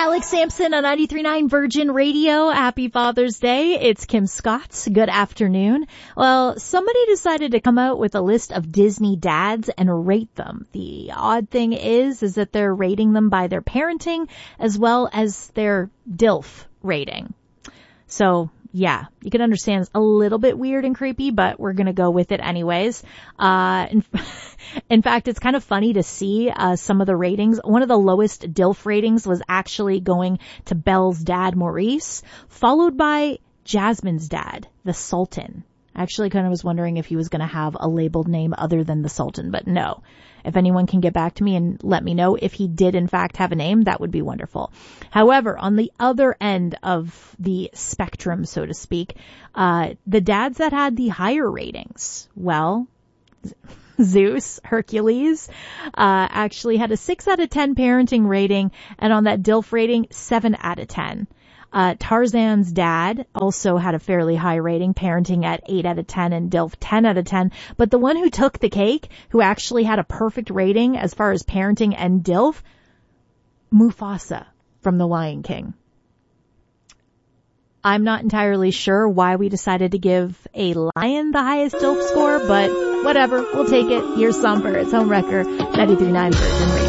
Alex Sampson on 93.9 Virgin Radio. Happy Father's Day. It's Kim Scott. Good afternoon. Well, somebody decided to come out with a list of Disney dads and rate them. The odd thing is that they're rating them by their parenting as well as their DILF rating. So, yeah, you can understand it's a little bit weird and creepy, but we're going to go with it anyways. In fact, it's kind of funny to see some of the ratings. One of the lowest DILF ratings was actually going to Belle's dad, Maurice, followed by Jasmine's dad, the Sultan. I actually kind of was wondering if he was going to have a labeled name other than the Sultan, but no. If anyone can get back to me and let me know if he did in fact have a name, that would be wonderful. However, on the other end of the spectrum, so to speak, the dads that had the higher ratings, well, Zeus, Hercules, actually had a 6 out of 10 parenting rating, and on that DILF rating, 7 out of 10. Tarzan's dad also had a fairly high rating, parenting at 8 out of 10 and DILF 10 out of 10. But the one who took the cake, who actually had a perfect rating as far as parenting and DILF, Mufasa from The Lion King. I'm not entirely sure why we decided to give a lion the highest DILF score, but whatever, we'll take it. Here's Somber. It's Home Wrecker, 93.9 Virgin Radio.